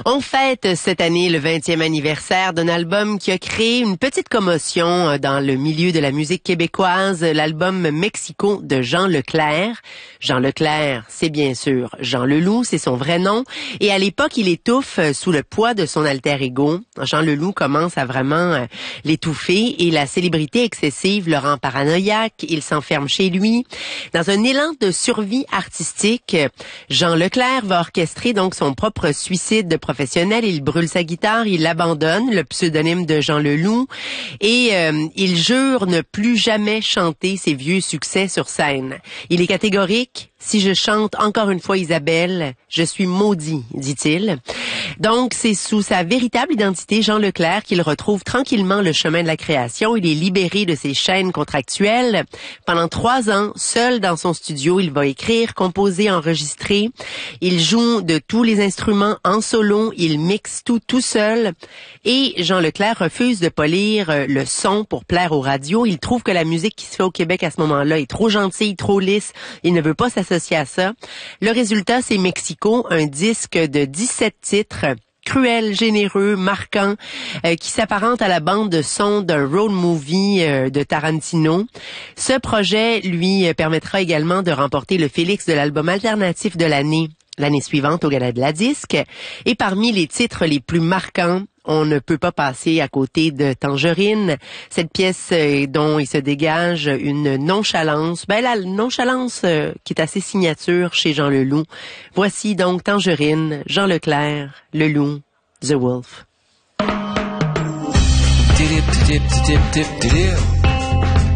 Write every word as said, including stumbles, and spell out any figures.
On fête cette année le vingtième anniversaire d'un album qui a créé une petite commotion dans le milieu de la musique québécoise, l'album Mexico de Jean Leclerc. Jean Leclerc, c'est bien sûr Jean Leloup, c'est son vrai nom. Et à l'époque, il étouffe sous le poids de son alter ego. Jean Leloup commence à vraiment l'étouffer et la célébrité excessive le rend paranoïaque. Il s'enferme chez lui. Dans un élan de survie artistique, Jean Leclerc va orchestrer donc son propre suicide de professionnel. Il brûle sa guitare, il abandonne le pseudonyme de Jean Leloup et euh, il jure ne plus jamais chanter ses vieux succès sur scène. Il est catégorique. Si je chante encore une fois Isabelle, je suis maudit, dit-il. Donc, c'est sous sa véritable identité, Jean Leclerc, qu'il retrouve tranquillement le chemin de la création. Il est libéré de ses chaînes contractuelles. Pendant trois ans, seul dans son studio, il va écrire, composer, enregistrer. Il joue de tous les instruments en solo. Il mixe tout tout seul. Et Jean Leclerc refuse de polir le son pour plaire aux radios. Il trouve que la musique qui se fait au Québec à ce moment-là est trop gentille, trop lisse. Il ne veut pas s'associer à ça. Le résultat, c'est Mexico, un disque de dix-sept titres, cruel, généreux, marquant, euh, qui s'apparente à la bande de son d'un road movie euh, de Tarantino. Ce projet lui euh, permettra également de remporter le Félix de l'album alternatif de l'année, l'année suivante au Gala de la Disque. Et parmi les titres les plus marquants, on ne peut pas passer à côté de Tangerine, cette pièce euh, dont il se dégage une nonchalance, ben la nonchalance euh, qui est assez signature chez Jean Leloup. Voici donc Tangerine, Jean Leclerc, Leloup, The Wolf. Dip, dip, dip, dip, dip.